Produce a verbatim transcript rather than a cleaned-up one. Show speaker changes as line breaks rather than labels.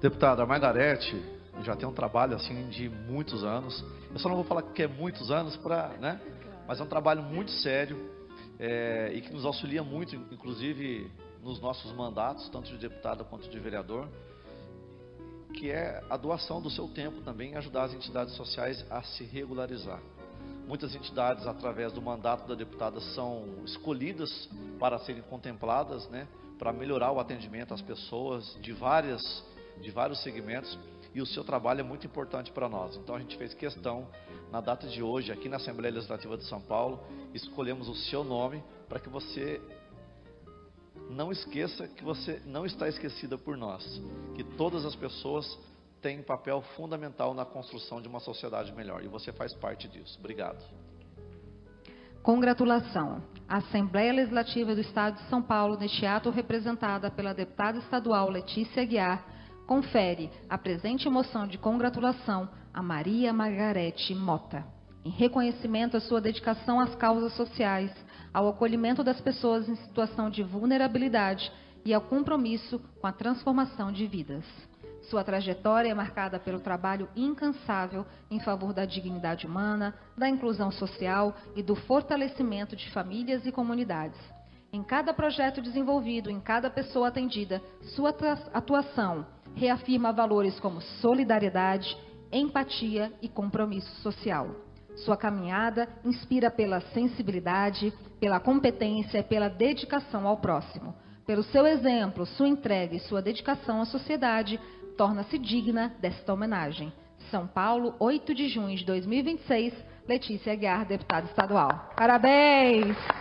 Deputada Margarete já tem um trabalho assim de muitos anos. Eu só não vou falar que é muitos anos, pra, né? Mas é um trabalho muito sério é, e que nos auxilia muito, inclusive nos nossos mandatos, tanto de deputada quanto de vereador, que é a doação do seu tempo também, ajudar as entidades sociais a se regularizar. Muitas entidades, através do mandato da deputada, são escolhidas para serem contempladas, né, para melhorar o atendimento às pessoas de, várias, de vários segmentos, e o seu trabalho é muito importante para nós. Então a gente fez questão, na data de hoje, aqui na Assembleia Legislativa de São Paulo, escolhemos o seu nome para que você não esqueça que você não está esquecida por nós, que todas as pessoas têm um papel fundamental na construção de uma sociedade melhor, e você faz parte disso. Obrigado.
Congratulação. A Assembleia Legislativa do Estado de São Paulo, neste ato representada pela deputada estadual Letícia Aguiar, confere a presente moção de congratulação a Maria Margarete Mota, em reconhecimento à sua dedicação às causas sociais, ao acolhimento das pessoas em situação de vulnerabilidade e ao compromisso com a transformação de vidas. Sua trajetória é marcada pelo trabalho incansável em favor da dignidade humana, da inclusão social e do fortalecimento de famílias e comunidades. Em cada projeto desenvolvido, em cada pessoa atendida, sua atuação reafirma valores como solidariedade, empatia e compromisso social. Sua caminhada inspira pela sensibilidade, pela competência e pela dedicação ao próximo. Pelo seu exemplo, sua entrega e sua dedicação à sociedade, torna-se digna desta homenagem. São Paulo, oito de junho de dois mil e vinte e seis, Letícia Aguiar, deputada estadual. Parabéns!